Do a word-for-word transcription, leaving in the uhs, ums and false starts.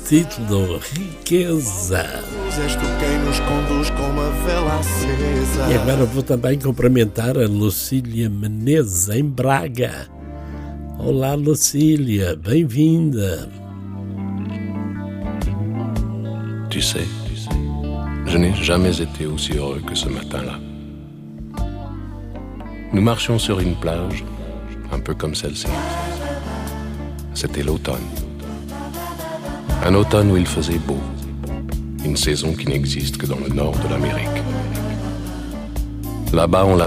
título Riqueza. És tu quem nos conduz com uma vela acesa. E agora vou também cumprimentar a Lucília Menezes, em Braga. Olá, Lucília, bem-vinda. Tu sais, je n'ai jamais été aussi heureux que ce matin-là. Nous marchions sur une plage, un peu comme celle-ci. C'était l'automne. Un automne où il faisait beau. Une saison qui n'existe que dans le nord de l'Amérique. Là-bas, on